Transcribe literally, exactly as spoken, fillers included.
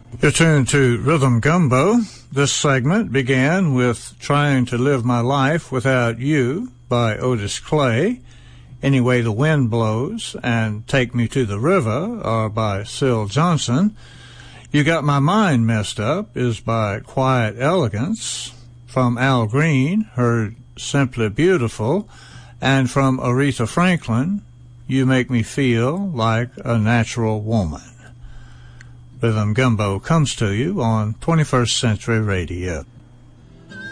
You're tuned to Rhythm Gumbo. This segment began with Trying to Live My Life Without You by Otis Clay, Any Way the Wind Blows, and Take Me to the River are by Syl Johnson. You Got My Mind Messed Up is by Quiet Elegance. From Al Green, heard Simply Beautiful. And from Aretha Franklin, You Make Me Feel Like a Natural Woman. Rhythm Gumbo comes to you on twenty-first Century Radio.